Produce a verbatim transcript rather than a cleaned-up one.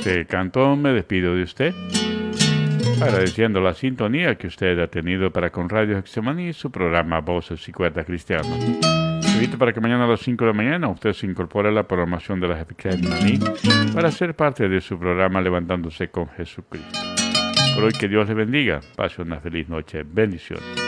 este canto me despido de usted, agradeciendo la sintonía que usted ha tenido para con Radio Getsemaní y su programa Voces y Cuerdas Cristianas. Le invito para que mañana a las cinco de la mañana usted se incorpore a la programación de la Getsemaní para ser parte de su programa Levantándose con Jesucristo. Por hoy que Dios le bendiga. Pase una feliz noche. Bendiciones.